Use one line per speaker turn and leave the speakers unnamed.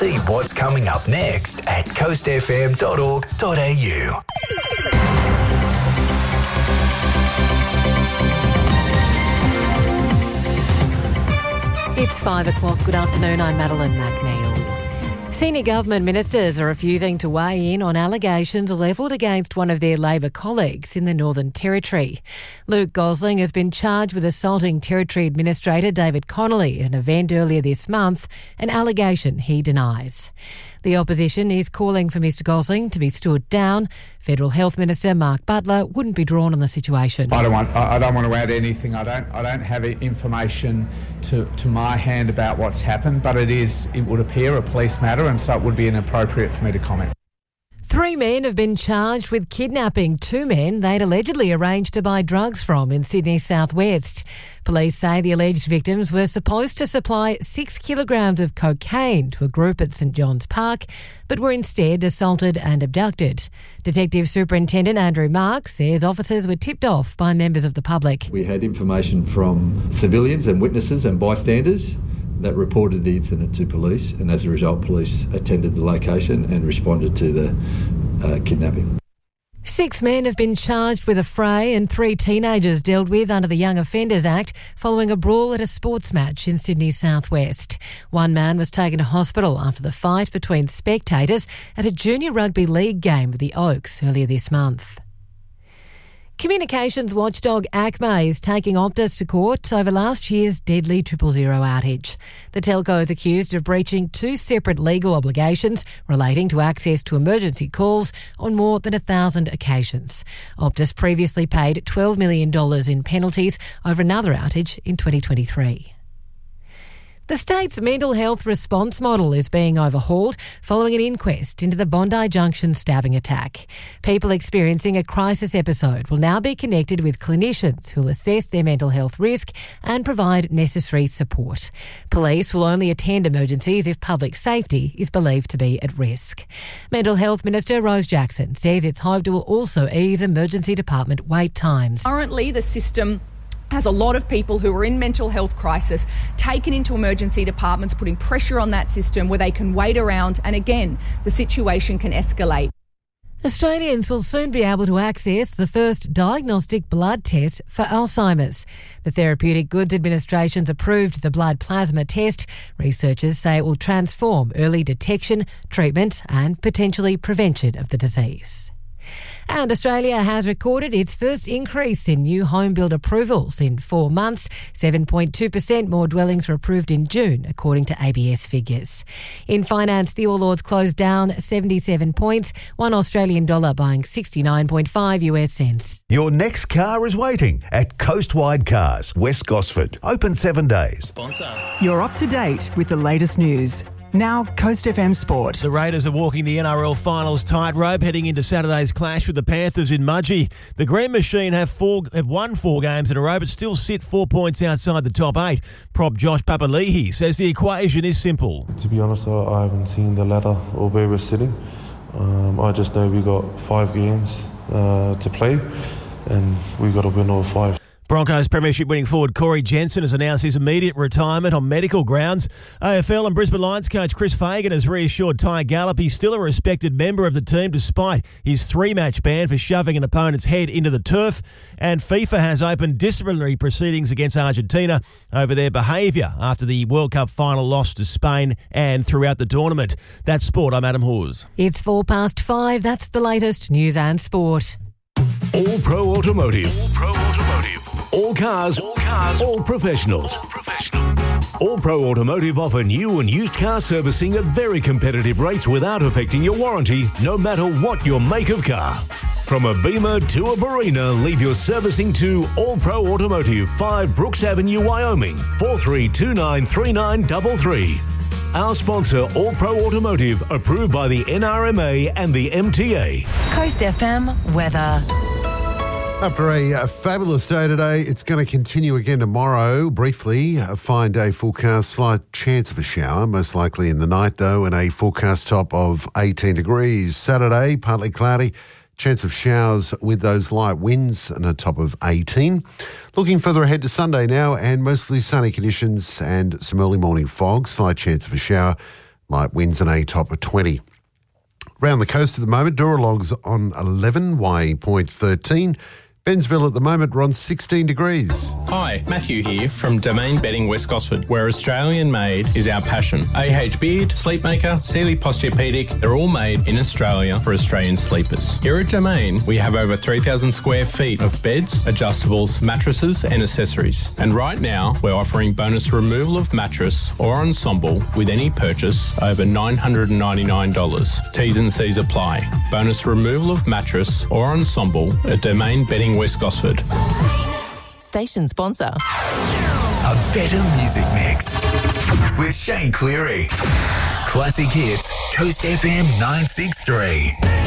See what's coming up next at coastfm.org.au.
It's 5 o'clock. Good afternoon. I'm Madeline McNeil. Senior government ministers are refusing to weigh in on allegations levelled against one of their Labor colleagues in the Northern Territory. Luke Gosling has been charged with assaulting Territory Administrator David Connolly at an event earlier this month, an allegation he denies. The opposition is calling for Mr Gosling to be stood down. Federal Health Minister Mark Butler wouldn't be drawn on the situation.
I don't want to add anything. I don't have information to my hand about what's happened, but it would appear a police matter, and so it would be inappropriate for me to comment.
3 men have been charged with kidnapping 2 men they'd allegedly arranged to buy drugs from in Sydney southwest. Police say the alleged victims were supposed to supply 6 kilograms of cocaine to a group at St John's Park, but were instead assaulted and abducted. Detective Superintendent Andrew Mark says officers were tipped off by members of the public.
We had information from civilians and witnesses and bystanders that reported the incident to police, and as a result, police attended the location and responded to the kidnapping.
6 men have been charged with a fray and 3 teenagers dealt with under the Young Offenders Act following a brawl at a sports match in Sydney's southwest. 1 man was taken to hospital after the fight between spectators at a junior rugby league game with the Oaks earlier this month. Communications watchdog ACMA is taking Optus to court over last year's deadly 000 outage. The telco is accused of breaching 2 separate legal obligations relating to access to emergency calls on more than 1,000 occasions. Optus previously paid $12 million in penalties over another outage in 2023. The state's mental health response model is being overhauled following an inquest into the Bondi Junction stabbing attack. People experiencing a crisis episode will now be connected with clinicians who will assess their mental health risk and provide necessary support. Police will only attend emergencies if public safety is believed to be at risk. Mental Health Minister Rose Jackson says it's hoped it will also ease emergency department wait times.
Currently, the system has a lot of people who are in mental health crisis taken into emergency departments, putting pressure on that system where they can wait around, and again, the situation can escalate.
Australians will soon be able to access the first diagnostic blood test for Alzheimer's. The Therapeutic Goods Administration's approved the blood plasma test. Researchers say it will transform early detection, treatment and potentially prevention of the disease. And Australia has recorded its first increase in new home build approvals in 4 months. 7.2% more dwellings were approved in June, according to ABS figures. In finance, the All Ords closed down 77 points, $1 Australian dollar buying 69.5 US cents.
Your next car is waiting at Coastwide Cars, West Gosford. Open 7 days.
Sponsor.
You're up to date with the latest news. Now, Coast FM Sport.
The Raiders are walking the NRL Finals tightrope heading into Saturday's clash with the Panthers in Mudgee. The Green Machine have won 4 games in a row but still sit 4 points outside the top 8. Prop Josh Papali'i says the equation is simple.
To be honest, I haven't seen the ladder or where we're sitting. I just know we got 5 games to play and we got to win all 5.
Broncos premiership winning forward Corey Jensen has announced his immediate retirement on medical grounds. AFL and Brisbane Lions coach Chris Fagan has reassured Ty Gallop he's still a respected member of the team despite his 3-match ban for shoving an opponent's head into the turf. And FIFA has opened disciplinary proceedings against Argentina over their behaviour after the World Cup final loss to Spain and throughout the tournament. That's sport. I'm Adam Hawes.
It's 5:04. That's the latest news and sport.
All Pro Automotive. All Pro Automotive. All cars. All professionals. All Pro Automotive offer new and used car servicing at very competitive rates without affecting your warranty, no matter what your make of car. From a Beamer to a Barina, leave your servicing to All Pro Automotive, 5 Brooks Avenue, Wyoming, 43293933. Our sponsor, All Pro Automotive, approved by the NRMA and the MTA.
Coast FM weather.
After a fabulous day today, it's going to continue again tomorrow. Briefly, a fine day forecast, slight chance of a shower, most likely in the night though, and a forecast top of 18 degrees. Saturday, partly cloudy, chance of showers with those light winds and a top of 18. Looking further ahead to Sunday now, and mostly sunny conditions and some early morning fog, slight chance of a shower. Light winds and a top of 20. Around the coast at the moment, Dooralong's on 11, Wae Point 13. Bensville at the moment, we're on 16 degrees.
Hi, Matthew here from Domain Bedding West Gosford, where Australian made is our passion. AH Beard, Sleepmaker, Sealy Posturepedic, they're all made in Australia for Australian sleepers. Here at Domain, we have over 3,000 square feet of beds, adjustables, mattresses and accessories. And right now, we're offering bonus removal of mattress or ensemble with any purchase over $999. T's and C's apply. Bonus removal of mattress or ensemble at Domain Bedding West Gosford.
Station sponsor.
A better music mix with Shane Cleary. Classic hits, Coast FM 963.